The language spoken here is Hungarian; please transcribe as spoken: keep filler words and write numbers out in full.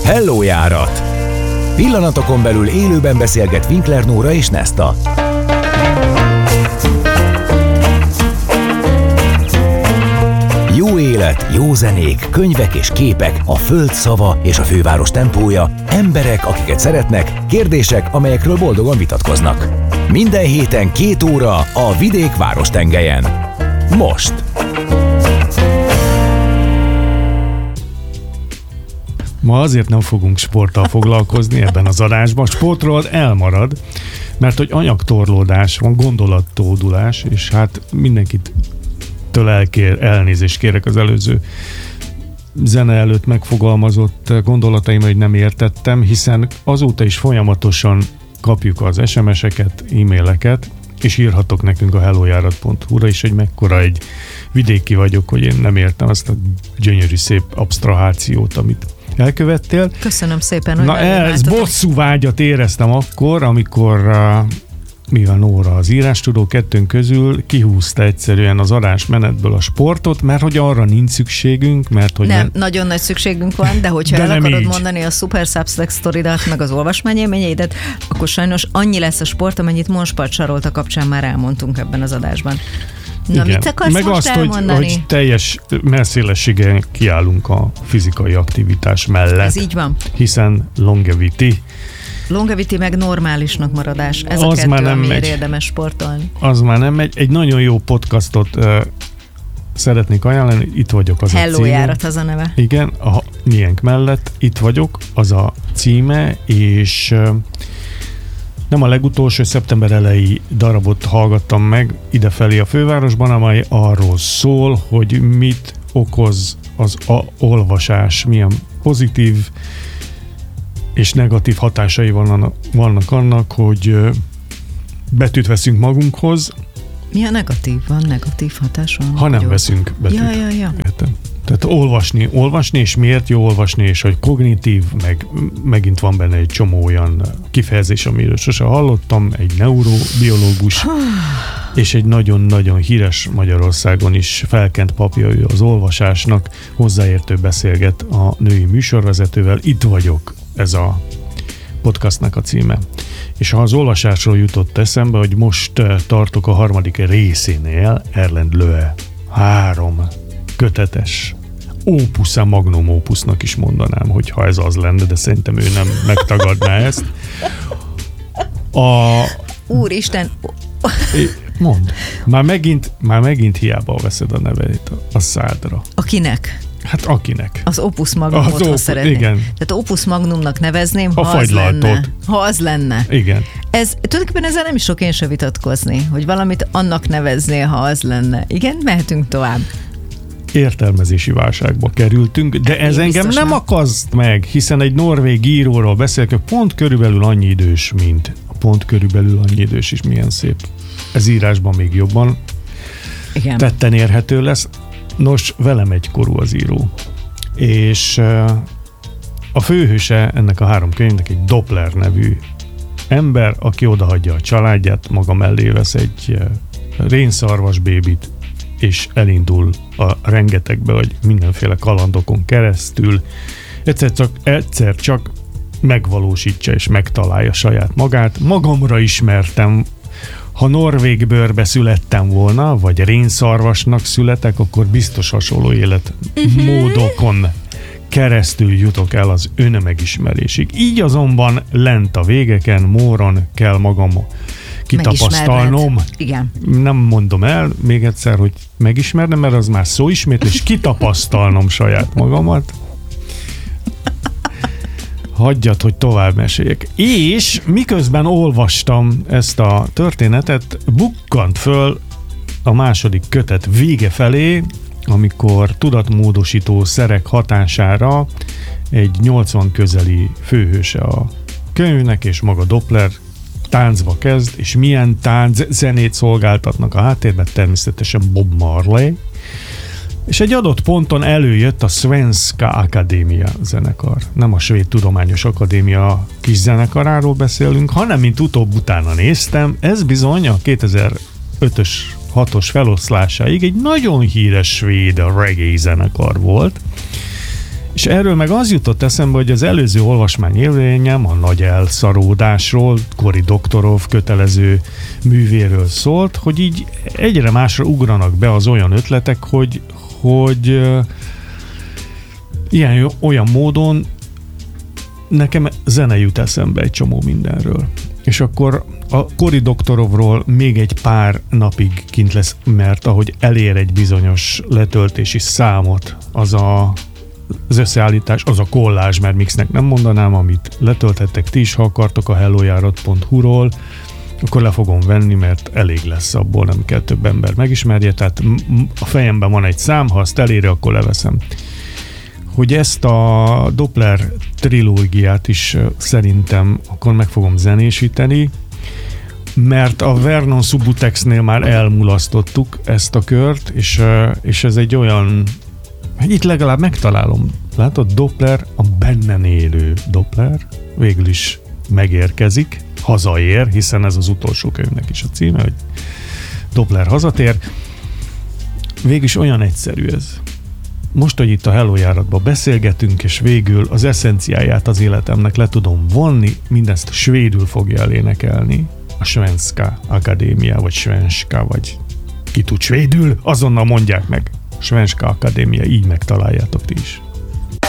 Hello járat! Pillanatokon belül élőben beszélget Winkler Nóra és Nesta. Jó élet, jó zenék, könyvek és képek, a föld szava és a főváros tempója, emberek, akiket szeretnek, kérdések, amelyekről boldogan vitatkoznak. Minden héten két óra a Vidék várostengelyen. Most! Ma azért nem fogunk sporttal foglalkozni ebben az adásban. Sportról elmarad, mert hogy anyagtorlódás van, gondolattódulás, és hát mindenkit től elkér, elnézést kérek az előző zene előtt megfogalmazott gondolataim, hogy nem értettem, hiszen azóta is folyamatosan kapjuk az es em es-eket, e-maileket, és írhatok nekünk a hellojárat pont hu-ra is, hogy mekkora egy vidéki vagyok, hogy én nem értem azt a gyönyörű szép absztrahációt, amit elkövettél. Köszönöm szépen, hogy Na ez bosszú vágyat éreztem akkor, amikor uh, mivel Nóra az írástudó kettőnk közül kihúzta egyszerűen az adásmenetből a sportot, mert hogy arra nincs szükségünk, mert hogy... Nem, nem... nagyon nagy szükségünk van, de hogyha de el akarod így mondani a Super Substack sztoridat, meg az olvasmányélményeidet, akkor sajnos annyi lesz a sport, amennyit Monspart Sarolta kapcsán már elmondtunk ebben az adásban. Na, igen. Mit akarsz meg most azt, elmondani? Hogy, hogy teljes merszélességen kiállunk a fizikai aktivitás mellett. Ez így van. Hiszen longevity. Longevity meg normálisnak maradás. Ez az a kettő, már nem amiért megy. érdemes sportolni. Az már nem megy. Egy nagyon jó podcastot uh, szeretnék ajánlani. Itt vagyok, az Hello a címe. járat az a neve. Igen, a miénk mellett. Itt vagyok, az a címe, és uh, nem a legutolsó szeptember elejé darabot hallgattam meg idefelé a fővárosban, amely arról szól, hogy mit okoz az a olvasás, milyen pozitív és negatív hatásai vannak, vannak annak, hogy betűt veszünk magunkhoz. Mi a negatív? Van negatív hatás? Van, ha nem jó. veszünk betűt. Ja, ja, ja. Értem. Tehát olvasni, olvasni, és miért jó olvasni, és hogy kognitív, meg megint van benne egy csomó olyan kifejezés, amiről sose hallottam, egy neurobiológus, és egy nagyon-nagyon híres Magyarországon is felkent papja ő az olvasásnak, hozzáértő beszélget a női műsorvezetővel. Itt vagyok, ez a podcastnak a címe. És ha az olvasásról jutott eszembe, hogy most tartok a harmadik részénél, Erlend Loe három kötetes ópusza, magnum ópusznak is mondanám, hogyha ez az lenne, de szerintem ő nem megtagadná ezt. A... Úristen! Mondd. Már megint, már megint hiába veszed a neveit a szádra. Akinek? Hát akinek. Az opus magnumot, az ha op- szeretném. Igen. Tehát opus magnumnak nevezném, ha a az lenne. fagylaltot. Ha az lenne. Igen. Ez, tulajdonképpen ezzel nem is sok én se vitatkozni, hogy valamit annak neveznél, ha az lenne. Igen, mehetünk tovább. Értelmezési válságba kerültünk, de ez Én engem nem, nem akaszt meg, hiszen egy norvég íróról beszélek, hogy pont körülbelül annyi idős, mint pont körülbelül annyi idős is, milyen szép. Ez írásban még jobban Igen. tetten érhető lesz. Nos, velem egykorú az író. És a főhőse ennek a három könyvnek egy Doppler nevű ember, aki odahagyja a családját, maga mellé vesz egy rénszarvas bébit, és elindul a rengetegbe, vagy mindenféle kalandokon keresztül. Egyszer csak, egyszer csak megvalósítsa és megtalálja saját magát. Magamra ismertem, ha norvég bőrbe születtem volna, vagy rénszarvasnak születek, akkor biztos hasonló életmódokon keresztül jutok el az önmegismerésig. Így azonban lent a végeken, móron kell magam kitapasztalnom. Igen. Nem mondom el még egyszer, hogy megismernem, mert az már szóismétlés, kitapasztalnom saját magamat. Hagyjad, hogy tovább meséljek. És miközben olvastam ezt a történetet, bukkant föl a második kötet vége felé, amikor tudatmódosító szerek hatására egy nyolcvan közeli főhőse a könyvnek, és maga Doppler táncba kezd, és milyen tánc zenét szolgáltatnak a háttérben, természetesen Bob Marley, és egy adott ponton előjött a Svenska Akadémia zenekar. Nem a Svéd Tudományos Akadémia kis zenekaráról beszélünk, hanem mint utóbb utána néztem, ez bizony a kétezer-ötös hatos feloszlásáig egy nagyon híres svéd reggae zenekar volt, És erről meg az jutott eszembe, hogy az előző olvasmány élményem a nagy elszaródásról, Cory Doctorow kötelező művéről szólt, hogy így egyre másra ugranak be az olyan ötletek, hogy, hogy uh, ilyen olyan módon nekem zene jut eszembe egy csomó mindenről. És akkor a Cory Doctorowról még egy pár napig kint lesz, mert ahogy elér egy bizonyos letöltési számot, az a az összeállítás, az a kollázs, mert mixnek nem mondanám, amit letölthettek ti is, ha akartok a hellojárat pont hu-ról, akkor le fogom venni, mert elég lesz abból, nem kell több ember megismerje, tehát a fejemben van egy szám, ha azt eléri, akkor leveszem. Hogy ezt a Doppler trilógiát is szerintem akkor meg fogom zenésíteni, mert a Vernon Subutexnél már elmulasztottuk ezt a kört, és, és ez egy olyan, itt legalább megtalálom. Látod, Doppler, a bennem élő Doppler végül is megérkezik, hazaér, hiszen ez az utolsó könyvnek is a címe, hogy Doppler hazatér. Végül is olyan egyszerű ez. Most, hogy itt a Hello járatban beszélgetünk, és végül az eszenciáját az életemnek le tudom vonni, mindezt svédül fogja elénekelni a Svenska Akadémia, vagy Svenska, vagy ki tud svédül, azonnal mondják meg. Svenska Akadémia, így megtaláljátok ti is.